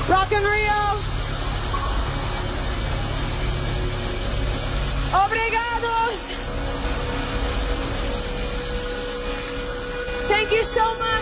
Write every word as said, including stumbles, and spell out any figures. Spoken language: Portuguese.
Rock in Rio. Obrigados. Thank you so much.